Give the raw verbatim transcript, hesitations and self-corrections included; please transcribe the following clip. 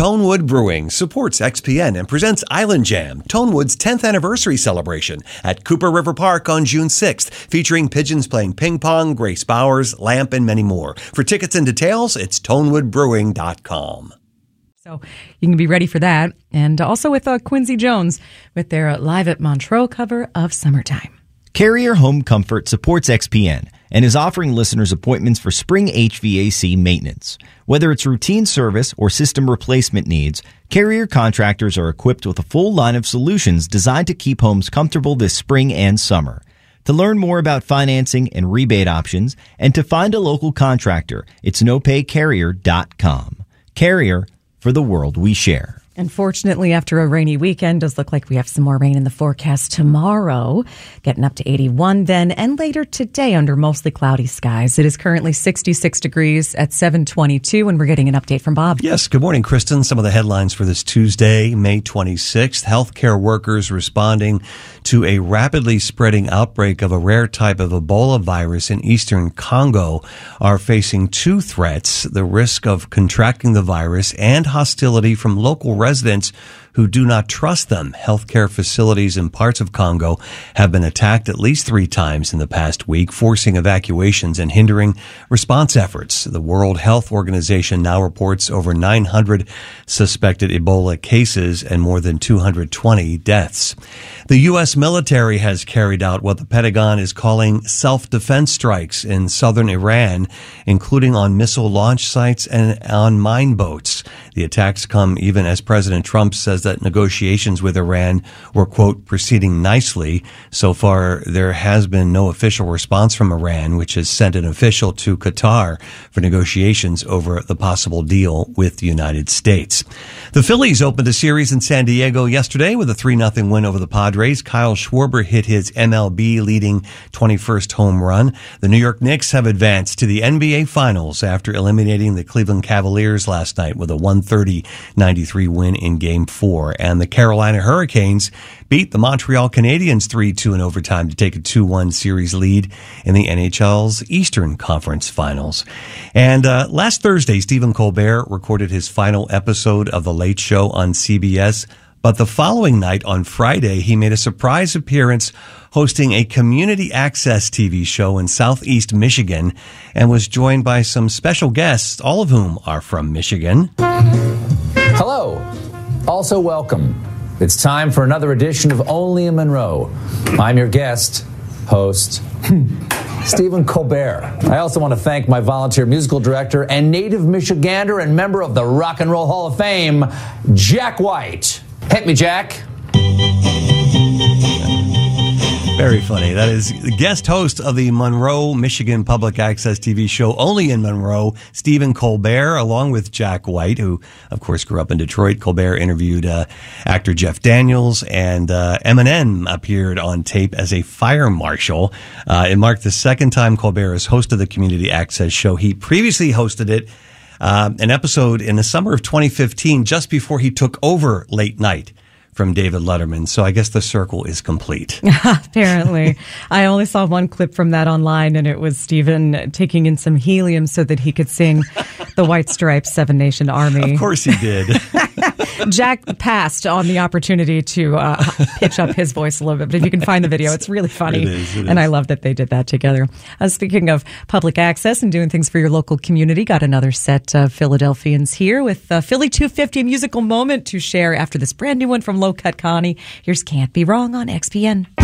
Tonewood Brewing supports X P N and presents Island Jam, Tonewood's tenth anniversary celebration at Cooper River Park on June sixth, featuring pigeons playing ping pong, Grace Bowers, Lamp, and many more. For tickets and details, it's tonewood brewing dot com. So you can be ready for that. And also with uh, Quincy Jones with their Live at Montreux cover of Summertime. Carrier Home Comfort supports X P N and is offering listeners appointments for spring H V A C maintenance. Whether it's routine service or system replacement needs, Carrier contractors are equipped with a full line of solutions designed to keep homes comfortable this spring and summer. To learn more about financing and rebate options and to find a local contractor, it's no pay carrier dot com. Carrier, for the world we share. Unfortunately, after a rainy weekend, does look like we have some more rain in the forecast tomorrow, getting up to eighty-one then, and later today under mostly cloudy skies. It is currently sixty-six degrees at seven twenty-two, and we're getting an update from Bob. Yes, good morning, Kristen. Some of the headlines for this Tuesday, May twenty-sixth. Healthcare workers responding to a rapidly spreading outbreak of a rare type of Ebola virus in eastern Congo are facing two threats: the risk of contracting the virus and hostility from local residents who do not trust them. Healthcare facilities in parts of Congo have been attacked at least three times in the past week, forcing evacuations and hindering response efforts. The World Health Organization now reports over nine hundred suspected Ebola cases and more than two hundred twenty deaths. The U S military has carried out what the Pentagon is calling self-defense strikes in southern Iran, including on missile launch sites and on mine boats. The attacks come even as President Trump says that negotiations with Iran were, quote, proceeding nicely. So far, there has been no official response from Iran, which has sent an official to Qatar for negotiations over the possible deal with the United States. The Phillies opened a series in San Diego yesterday with a three nothing win over the Padres. Kyle Schwarber hit his M L B-leading twenty-first home run. The New York Knicks have advanced to the N B A Finals after eliminating the Cleveland Cavaliers last night with a one thirty ninety-three win in Game four. And the Carolina Hurricanes beat the Montreal Canadiens three two in overtime to take a two one series lead in the N H L's Eastern Conference Finals. And uh, last Thursday, Stephen Colbert recorded his final episode of The Late Show on C B S. But the following night, on Friday, he made a surprise appearance hosting a community access T V show in Southeast Michigan and was joined by some special guests, all of whom are from Michigan. Hello. Also welcome. It's time for another edition of Only in Monroe. I'm your guest, host, Stephen Colbert. I also want to thank my volunteer musical director and native Michigander and member of the Rock and Roll Hall of Fame, Jack White. Hit me, Jack. Very funny. That is the guest host of the Monroe, Michigan public access T V show Only in Monroe, Stephen Colbert, along with Jack White, who, of course, grew up in Detroit. Colbert interviewed uh, actor Jeff Daniels, and uh, Eminem appeared on tape as a fire marshal. Uh, it marked the second time Colbert has hosted the community access show. He previously hosted it, uh, an episode in the summer of twenty fifteen, just before he took over late night from David Letterman. So I guess the circle is complete. Apparently. I only saw one clip from that online, and it was Stephen taking in some helium so that he could sing the White Stripes Seven Nation Army. Of course he did. Jack passed on the opportunity to uh, pitch up his voice a little bit, but if you can find the video, it's really funny. It is, it and is. I love that they did that together. Uh, speaking of public access and doing things for your local community, got another set of Philadelphians here with uh, Philly two fifty musical moment to share after this brand new one from Low Cut Connie. Here's Can't Be Wrong on X P N.